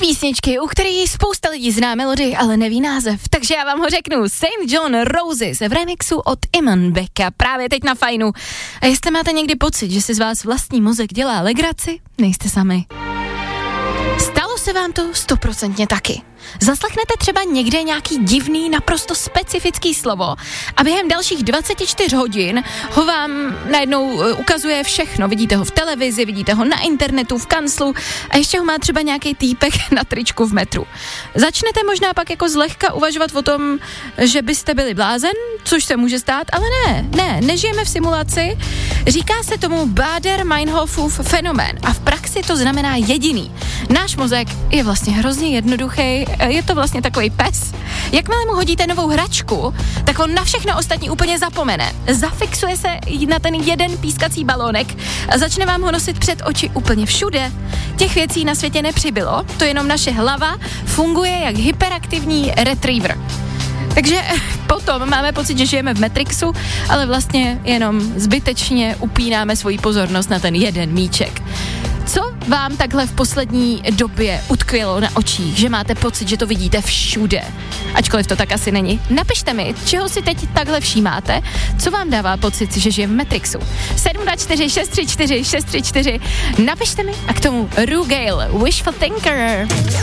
písničky, u kterých spousta lidí zná melodii, ale neví název. Takže já vám ho řeknu. St. John Roses v remixu od Iman Becka právě teď na Fajnu. A jestli máte někdy pocit, že si z vás vlastní mozek dělá legraci, nejste sami. Stalo se vám to 100% taky. Zaslechnete třeba někde nějaký divný, naprosto specifický slovo a během dalších 24 hodin ho vám najednou ukazuje všechno. Vidíte ho v televizi, vidíte ho na internetu, v kanclu a ještě ho má třeba nějaký týpek na tričku v metru. Začnete možná pak jako zlehka uvažovat o tom, že byste byli blázen, což se může stát, ale nežijeme v simulaci. Říká se tomu Baader-Meinhofův fenomén a v praxi to znamená jediný. Náš mozek je vlastně hrozně jednoduchý, je to vlastně takový pes. Jakmile mu hodíte novou hračku, tak on na všechno ostatní úplně zapomene. Zafixuje se na ten jeden pískací balónek a začne vám ho nosit před oči úplně všude. Těch věcí na světě nepřibylo, to jenom naše hlava funguje jak hyperaktivní retriever. Takže potom máme pocit, že žijeme v Matrixu, ale vlastně jenom zbytečně upínáme svoji pozornost na ten jeden míček. Co vám takhle v poslední době utkvělo na očích, že máte pocit, že to vidíte všude? Ačkoliv to tak asi není. Napište mi, čeho si teď takhle všímáte, co vám dává pocit, že žije v Matrixu. 724 634 634. Napište mi a k tomu Ru Gale, Wishful Thinker.